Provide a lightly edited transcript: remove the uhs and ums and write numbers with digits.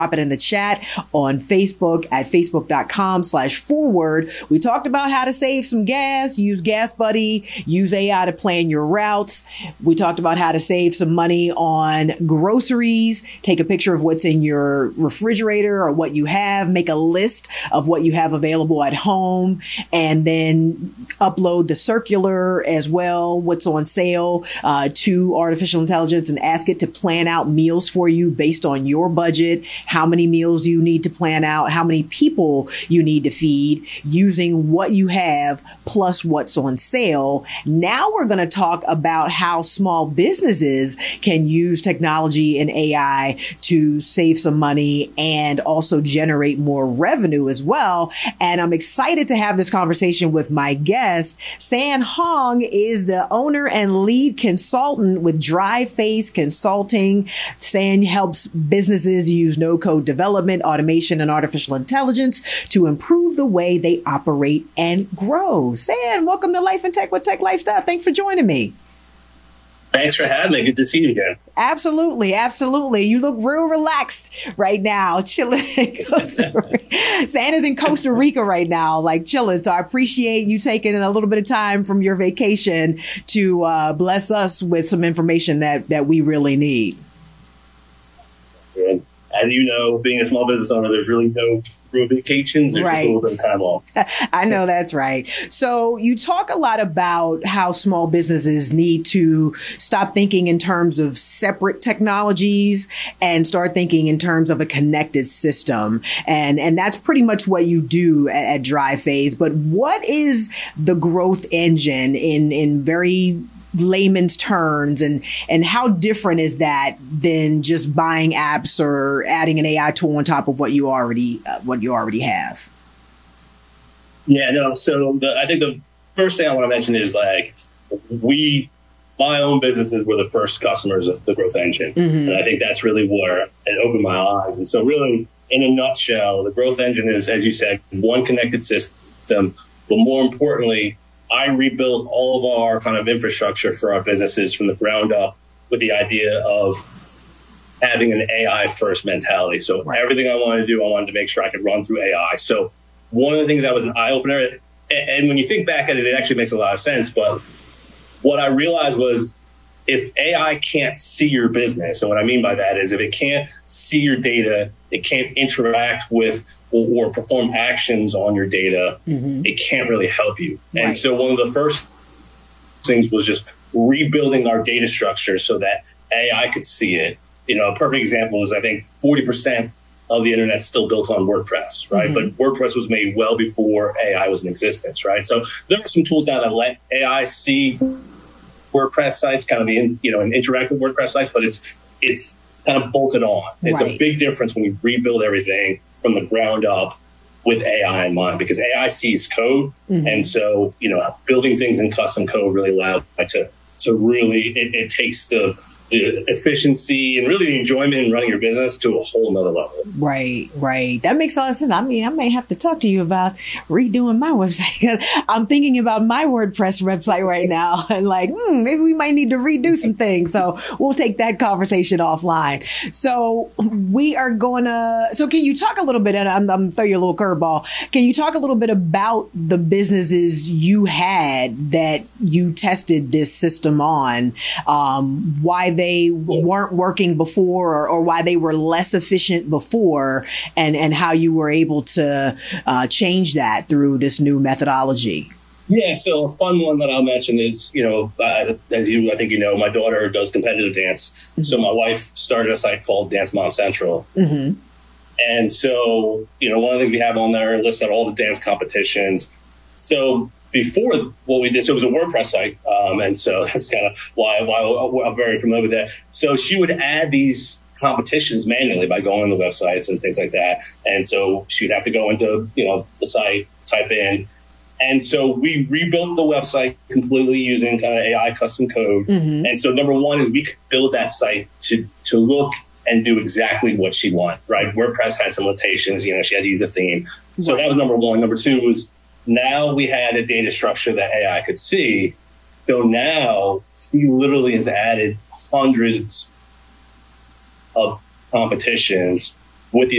Drop it in the chat on Facebook at facebook.com/forward. We talked about how to save some gas, use Gas Buddy, use AI to plan your routes. We talked about how to save some money on groceries, take a picture of what's in your refrigerator or what you have, make a list of what you have available at home, and then upload the circular as well, what's on sale, to artificial intelligence and ask it to plan out meals for you based on your budget, how many meals you need to plan out, how many people you need to feed using what you have plus what's on sale. Now we're going to talk about how small businesses can use technology and AI to save some money and also generate more revenue as well. And I'm excited to have this conversation with my guest. San Hong is the owner and lead consultant with DryFace Consulting. San helps businesses use no-code development, automation, and artificial intelligence to improve the way they operate and grow. San, welcome to Life in Tech with Tech Life Stuff. Thanks for joining me. Thanks for having me. Good to see you again. Absolutely. Absolutely. You look real relaxed right now, chilling in Costa Rica. San is in Costa Rica right now, like chilling. So I appreciate you taking a little bit of time from your vacation to bless us with some information that we really need. And as you know, being a small business owner, there's really no true vacations. There's just a little bit of time off. I know that's right. So you talk a lot about how small businesses need to stop thinking in terms of separate technologies and start thinking in terms of a connected system. And that's pretty much what you do at DryFace. But what is the growth engine in very layman's terms, and how different is that than just buying apps or adding an AI tool on top of what you already have? Yeah, no. So I think the first thing I want to mention is my own businesses were the first customers of the growth engine, and I think that's really where it opened my eyes. And so, really, in a nutshell, the growth engine is, as you said, one connected system, but more importantly, I rebuilt all of our kind of infrastructure for our businesses from the ground up with the idea of having an AI first mentality. So everything I wanted to do, I wanted to make sure I could run through AI. So one of the things that was an eye opener, and when you think back at it, it actually makes a lot of sense. But what I realized was if AI can't see your business, and what I mean by that is if it can't see your data, it can't interact with or perform actions on your data, it can't really help you. Right. And so one of the first things was just rebuilding our data structure so that AI could see it. You know, a perfect example is I think 40% of the internet's still built on WordPress, right? But WordPress was made well before AI was in existence, right? So there are some tools now that let AI see WordPress sites, kind of and interact with WordPress sites, but it's kind of bolted on. It's a big difference when we rebuild everything from the ground up with AI in mind, because AI sees code. And so, building things in custom code really allows to really, it takes the efficiency and really the enjoyment in running your business to a whole nother level. Right. That makes a lot of sense. I mean, I may have to talk to you about redoing my website. I'm thinking about my WordPress website right now and maybe we might need to redo some things. So we'll take that conversation offline. So we are so can you talk a little bit, and I'm throw you a little curveball. Can you talk a little bit about the businesses you had that you tested this system on, why they weren't working before or why they were less efficient before, and how you were able to change that through this new methodology? Yeah, so a fun one that I'll mention is, as I think my daughter does competitive dance. So my wife started a site called Dance Mom Central. And so, one of the things we have on there lists out all the dance competitions. So before what we did, so it was a WordPress site, and so that's kind of why I'm very familiar with that. So she would add these competitions manually by going on the websites and things like that. And so she'd have to go into, the site, type in. And so we rebuilt the website completely using kind of AI custom code. And so number one is we could build that site to look and do exactly what she wanted, right? WordPress had some limitations, she had to use a theme. So that was number one. Number two was now we had a data structure that AI could see. So now she literally has added hundreds of competitions with the